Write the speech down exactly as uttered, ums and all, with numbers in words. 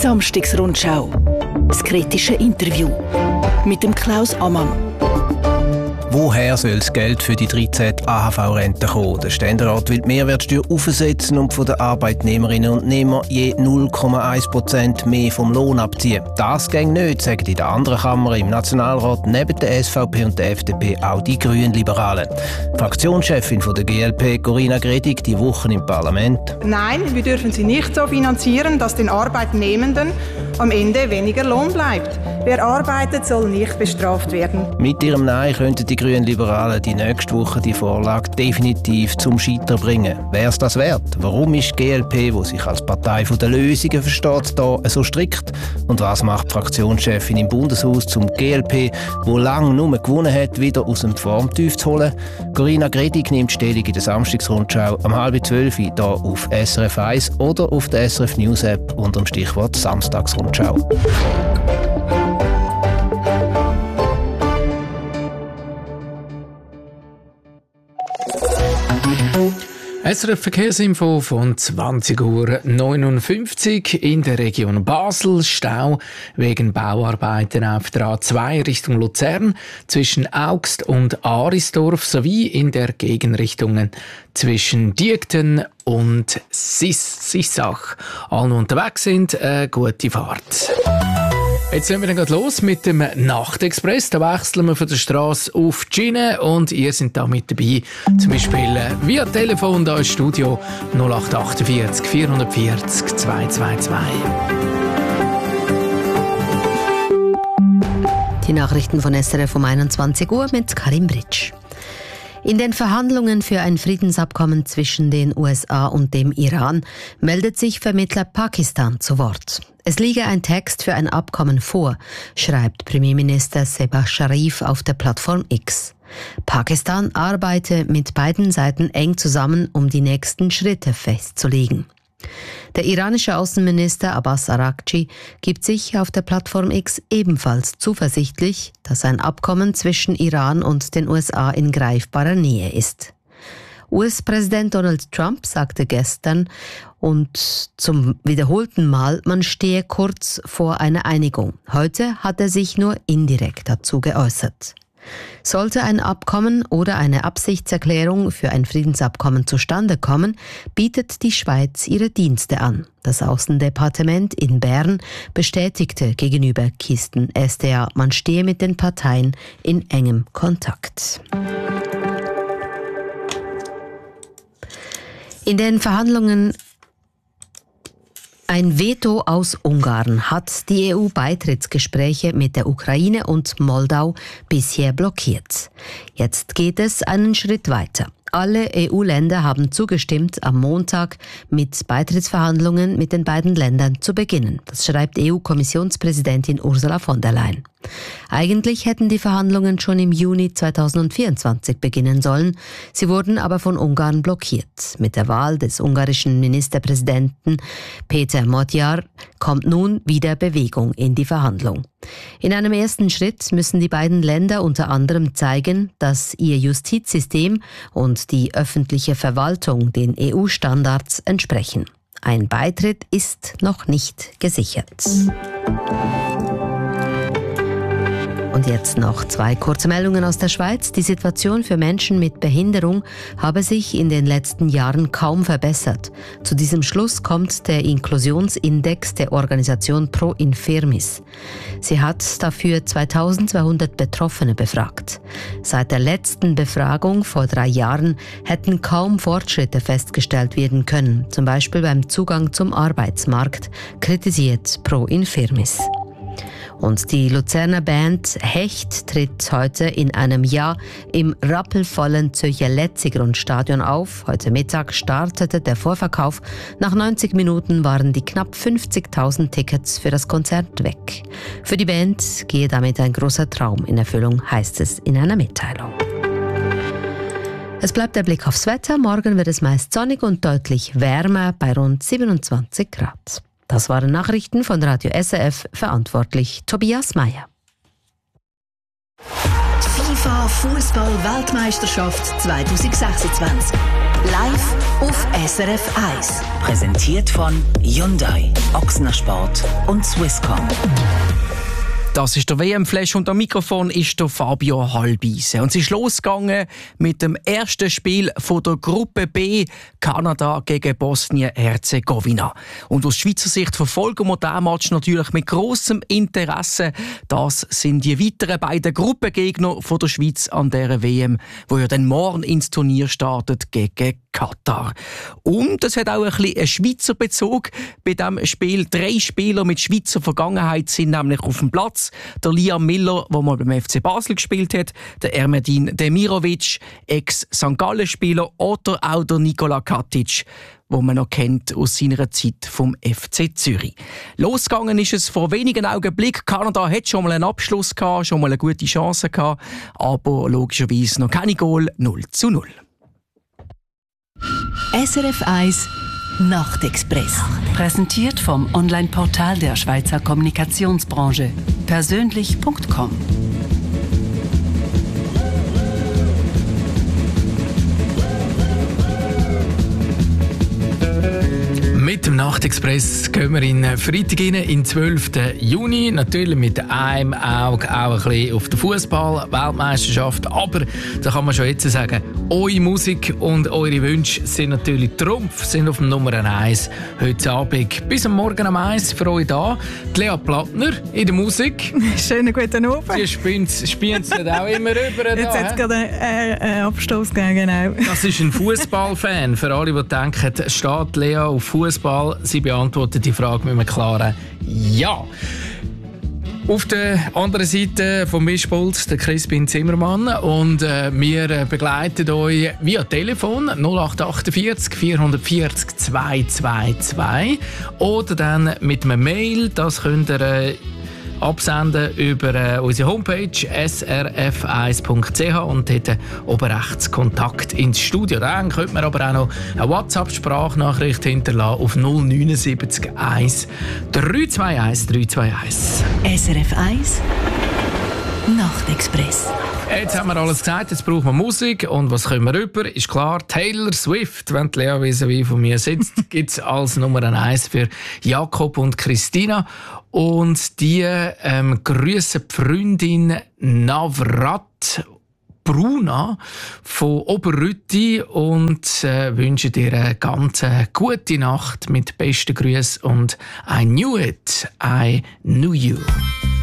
Samstagsrundschau. Das kritische Interview mit dem Klaus Ammann. Woher soll das Geld für die dreizehnte A H V-Rente kommen? Der Ständerat will die Mehrwertsteuer aufsetzen und von den Arbeitnehmerinnen und Nehmern je null Komma eins Prozent mehr vom Lohn abziehen. Das geht nicht, sagen in der anderen Kammer im Nationalrat neben der S V P und der F D P auch die Grünliberalen. Fraktionschefin von der G L P, Corinna Gredig, die Woche im Parlament. Nein, wir dürfen sie nicht so finanzieren, dass den Arbeitnehmenden am Ende weniger Lohn bleibt. Wer arbeitet, soll nicht bestraft werden. Mit ihrem Nein könnten die Grünliberalen die nächste Woche die Vorlage definitiv zum Scheitern bringen. Wäre es das wert? Warum ist die G L P, die sich als Partei der Lösungen versteht, da so strikt? Und was macht die Fraktionschefin im Bundeshaus zum G L P, wo lange nur gewonnen hat, wieder aus dem Formtief zu holen? Corinna Gredig nimmt Stellung in der Samstagsrundschau um halb zwölf hier auf S R F eins oder auf der S R F News App unter dem Stichwort Samstagsrundschau. S R F Verkehrsinfo von zwanzig Uhr neunundfünfzig in der Region Basel. Stau wegen Bauarbeiten auf der A zwei Richtung Luzern zwischen Augst und Arisdorf sowie in der Gegenrichtungen zwischen Diekten und Sis- Sissach. Alle unterwegs sind, eine gute Fahrt. Jetzt sind wir dann gerade los mit dem Nachtexpress. Da wechseln wir von der Straße auf die Schiene und ihr seid da mit dabei. Zum Beispiel via Telefon da im Studio null acht achtundvierzig vierhundertvierzig zweihundertzweiundzwanzig. Die Nachrichten von S R F um einundzwanzig Uhr mit Karim Britsch. In den Verhandlungen für ein Friedensabkommen zwischen den U S A und dem Iran meldet sich Vermittler Pakistan zu Wort. Es liege ein Text für ein Abkommen vor, schreibt Premierminister Shehbaz Sharif auf der Plattform X. Pakistan arbeite mit beiden Seiten eng zusammen, um die nächsten Schritte festzulegen. Der iranische Außenminister Abbas Araghchi gibt sich auf der Plattform X ebenfalls zuversichtlich, dass ein Abkommen zwischen Iran und den U S A in greifbarer Nähe ist. U S-Präsident Donald Trump sagte gestern und zum wiederholten Mal, man stehe kurz vor einer Einigung. Heute hat er sich nur indirekt dazu geäußert. Sollte ein Abkommen oder eine Absichtserklärung für ein Friedensabkommen zustande kommen, bietet die Schweiz ihre Dienste an. Das Außendepartement in Bern bestätigte gegenüber Kisten S D A, man stehe mit den Parteien in engem Kontakt. In den Verhandlungen Ein Veto aus Ungarn hat die E U-Beitrittsgespräche mit der Ukraine und Moldau bisher blockiert. Jetzt geht es einen Schritt weiter. Alle E U-Länder haben zugestimmt, am Montag mit Beitrittsverhandlungen mit den beiden Ländern zu beginnen. Das schreibt E U-Kommissionspräsidentin Ursula von der Leyen. Eigentlich hätten die Verhandlungen schon im Juni zweitausendvierundzwanzig beginnen sollen. Sie wurden aber von Ungarn blockiert. Mit der Wahl des ungarischen Ministerpräsidenten Péter Magyar kommt nun wieder Bewegung in die Verhandlung. In einem ersten Schritt müssen die beiden Länder unter anderem zeigen, dass ihr Justizsystem und die öffentliche Verwaltung den E U-Standards entsprechen. Ein Beitritt ist noch nicht gesichert. Und jetzt noch zwei kurze Meldungen aus der Schweiz. Die Situation für Menschen mit Behinderung habe sich in den letzten Jahren kaum verbessert. Zu diesem Schluss kommt der Inklusionsindex der Organisation Pro Infirmis. Sie hat dafür zweitausendzweihundert Betroffene befragt. Seit der letzten Befragung vor drei Jahren hätten kaum Fortschritte festgestellt werden können, zum Beispiel beim Zugang zum Arbeitsmarkt, kritisiert Pro Infirmis. Und die Luzerner Band Hecht tritt heute in einem Jahr im rappelvollen Zürcher Letzigrund-Stadion auf. Heute Mittag startete der Vorverkauf. Nach neunzig Minuten waren die knapp fünfzigtausend Tickets für das Konzert weg. Für die Band gehe damit ein großer Traum in Erfüllung, heißt es in einer Mitteilung. Es bleibt der Blick aufs Wetter. Morgen wird es meist sonnig und deutlich wärmer bei rund siebenundzwanzig Grad. Das waren Nachrichten von Radio S R F, verantwortlich Tobias Meyer. FIFA Fußball-Weltmeisterschaft zwanzig sechsundzwanzig. Live auf S R F eins. Präsentiert von Hyundai, Ochsner Sport und Swisscom. Das ist der W M-Flash und am Mikrofon ist der Fabio Halbise. Und es ist losgegangen mit dem ersten Spiel von der Gruppe B, Kanada gegen Bosnien-Herzegowina. Und aus Schweizer Sicht verfolgen wir diesen Match natürlich mit grossem Interesse. Das sind die weiteren beiden Gruppengegner von der Schweiz an dieser W M, wo ja dann morgen ins Turnier startet gegen Katar. Und es hat auch ein bisschen einen Schweizer Bezug bei diesem Spiel. Drei Spieler mit Schweizer Vergangenheit sind nämlich auf dem Platz. Der Liam Miller, der mal beim F C Basel gespielt hat, der Ermedin Demirovic, Ex-Sankt Gallen-Spieler, oder auch der Nikola Katic, wo man noch kennt aus seiner Zeit vom F C Zürich. Losgegangen ist es vor wenigen Augenblicken. Kanada hat schon mal einen Abschluss gehabt, schon mal eine gute Chance gehabt, aber logischerweise noch keine Goal, null zu null. S R F eins Nachtexpress. Präsentiert vom Online-Portal der Schweizer Kommunikationsbranche. persönlich punkt com. Mit dem Nachtexpress gehen wir in Freitag rein, in den zwölften Juni. Natürlich mit einem Auge auch ein bisschen auf den Fußball-Weltmeisterschaft. Aber da kann man schon jetzt sagen, eure Musik und eure Wünsche sind natürlich Trumpf, sind auf dem Nummer eins heute Abend. Bis am Morgen um eins für euch da. Die Lea Plattner in der Musik. Schönen guten Abend. Sie spielt auch immer rüber. Jetzt hat es gerade einen, einen Abstoß gegeben, genau. Das ist ein Fußballfan. Für alle, die denken, steht Lea auf Fußball? Sie beantwortet die Frage mit einem klaren Ja. Auf der anderen Seite vom Mischpult der Crispin Zimmermann und äh, wir begleiten euch via Telefon null acht achtundvierzig vierhundertvierzig zweihundertzweiundzwanzig oder dann mit einem Mail, das könnt ihr äh, absenden über äh, unsere Homepage s r f eins punkt c h und dort oben rechts Kontakt ins Studio. Dann könnt man aber auch noch eine WhatsApp-Sprachnachricht hinterlassen auf null neun sieben eins drei zwei eins drei zwei eins. S R F eins Nachtexpress. Jetzt haben wir alles gesagt, jetzt brauchen wir Musik. Und was können wir rüber? Ist klar, Taylor Swift, wenn die Lea vis-à-vis von mir sitzt, gibt es als Nummer eins für Jakob und Christina. Und die ähm, grüssen die Freundin Navrat Bruna von Oberrütti und äh, wünschen dir eine ganz gute Nacht mit besten Grüßen und I knew it, I knew you.